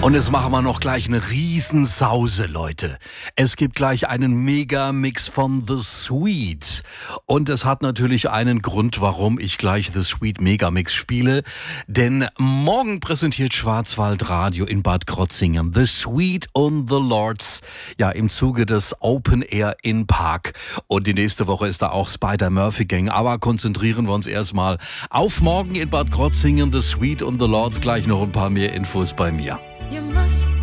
Und jetzt machen wir noch gleich eine Riesensause, Leute. Es gibt gleich einen Mega-Mix von The Sweet. Und es hat natürlich einen Grund, warum ich gleich The Sweet Mega-Mix spiele. Denn morgen präsentiert Schwarzwaldradio in Bad Krozingen The Sweet und The Lords. Ja, im Zuge des Open Air in Park. Und die nächste Woche ist da auch Spider-Murphy Gang. Aber konzentrieren wir uns erstmal auf morgen in Bad Krozingen The Sweet und The Lords. Gleich noch ein paar mehr Infos bei mir. You must